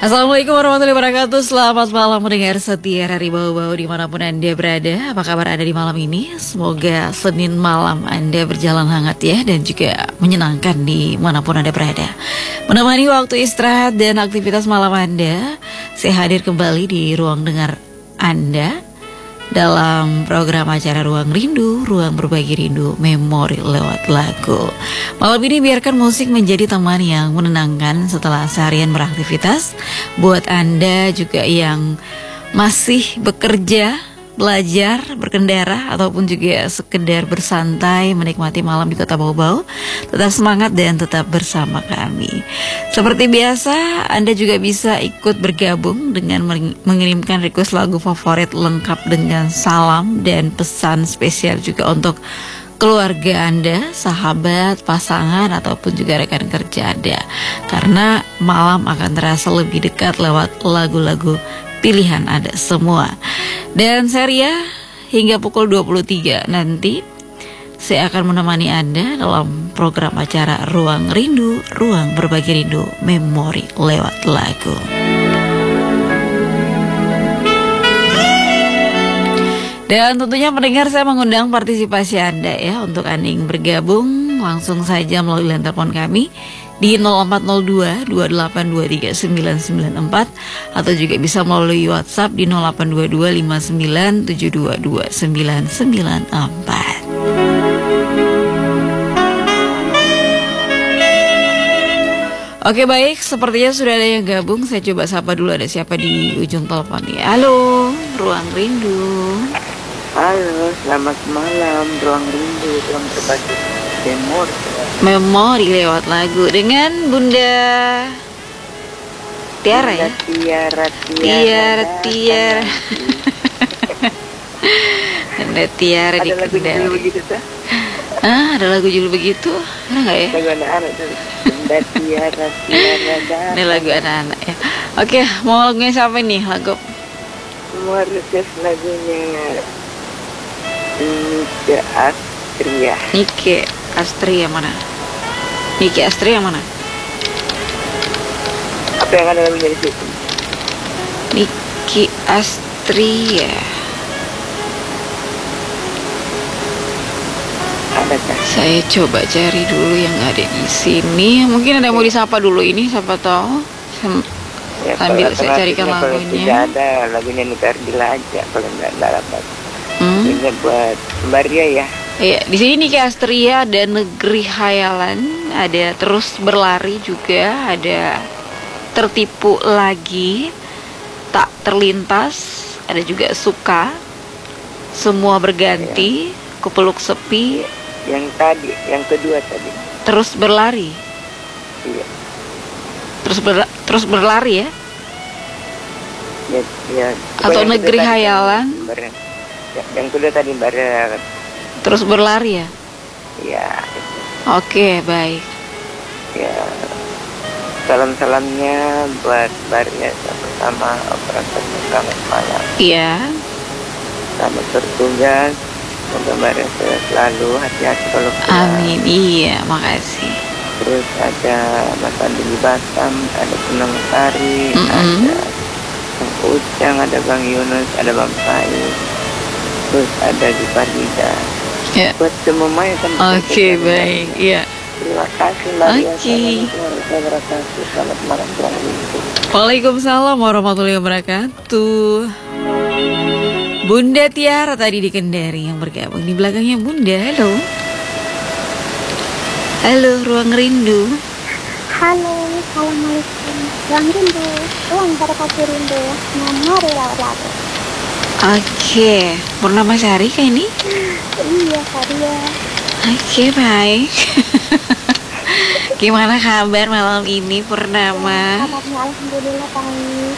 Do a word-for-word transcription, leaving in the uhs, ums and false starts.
Assalamualaikum warahmatullahi wabarakatuh. Selamat malam mendengar setia dari bau-bau dimanapun Anda berada. Apa kabar Anda di malam ini? Semoga Senin malam Anda berjalan hangat ya, dan juga menyenangkan dimanapun Anda berada. Menemani waktu istirahat dan aktivitas malam Anda, saya hadir kembali di ruang dengar Anda dalam program acara Ruang Rindu, Ruang Berbagi Rindu, Memori lewat lagu. Malam ini biarkan musik menjadi teman yang menenangkan setelah seharian beraktivitas. Buat Anda juga yang masih bekerja, belajar, berkendara, ataupun juga sekedar bersantai menikmati malam di Kota Bau-Bau, tetap semangat dan tetap bersama kami. Seperti biasa, Anda juga bisa ikut bergabung dengan mengirimkan request lagu favorit lengkap dengan salam dan pesan spesial juga untuk keluarga Anda, sahabat, pasangan, ataupun juga rekan kerja Anda. Karena malam akan terasa lebih dekat lewat lagu-lagu pilihan Anda semua. Dan Seria hingga pukul dua puluh tiga nanti saya akan menemani Anda dalam program acara Ruang Rindu, Ruang Berbagi Rindu, Memori lewat lagu. Dan tentunya pendengar, saya mengundang partisipasi Anda ya, untuk Anda yang bergabung langsung saja melalui line telepon kami di nol empat nol dua, dua delapan dua tiga sembilan sembilan empat, atau juga bisa melalui WhatsApp di nol delapan dua dua lima sembilan tujuh dua dua sembilan sembilan empat. Oke baik, sepertinya sudah ada yang gabung. Saya coba sapa dulu, ada siapa di ujung telepon nih. Halo, Ruang Rindu. Halo, selamat malam, Ruang Rindu, Ruang Berbagi Memori. Memori lewat lagu dengan Bunda Tiara ya. Tiara, Tiara, Tiara. Bunda Tiara di Ada lagu judul begitu tuh? Ah, ada lagu judul begitu? Ada nggak ya? Lagu anak-anak tuh. Bunda Tiara, Tiara. Ini lagu anak-anak ya. Oke, mau lagunya siapa nih? Lagu Mau request lagunya Nike Astria. Nike Astria mana? Nike Astria mana? Apa yang ada lagunya di situ? Nike Astria. Adakah? Saya coba cari dulu yang ada di sini. Mungkin ada yang mau disapa dulu ini, siapa tahu. Sem- Ya, sambil kalau saya carikan alternatifnya kalau lagunya. tidak ada, lagunya Nike Ardila aja kalau nggak dapat. Hmm? Ini buat Maria ya. Iya, di sini Nike Astria, ada Negeri Hayalan, ada Terus Berlari juga, ada Tertipu Lagi, Tak Terlintas, ada juga Suka, Semua Berganti, Kupeluk Sepi, Yang tadi, yang kedua tadi. Terus Berlari. Iya. Terus ber, terus berlari ya. Ya, ya. Atau Yang Negeri kedua tadi Hayalan. kan Barat. Ya, yang kedua tadi Barat. Terus berlari ya. Ya, Oke, baik. ya. Salam-salamnya buat Baria sama operator selamat malam. Iya. Selamat bertugas. Semoga Baria sehat selalu, hati-hati kalau pulang. Amin. Iya, makasih. Terus ada Mas Andi di Batam, ada Punang Sari, Mm-mm. ada Bang Ucang, ada Bang Yunus, ada Bang Faiz, terus ada di Farida. Ya. Buat semua ya kan. Oke, baik. Iya. Terima kasih Mbak Ria. Oke. Assalamualaikum warahmatullahi wabarakatuh. Selamat malam Ruang Rindu. Waalaikumsalam warahmatullahi wabarakatuh. Bunda Tiara tadi di Kendari yang bergabung di belakangnya Bunda. Halo. Halo, Ruang Rindu. Halo, assalamualaikum. Ruang Rindu, ruang berbagi rindu, memori lewat lagu. Oke, Purnama Sari kah ini? Iya, Faria. Oke, baik. Gimana kabar malam ini, Purnama? Kabarnya alhamdulillah baik.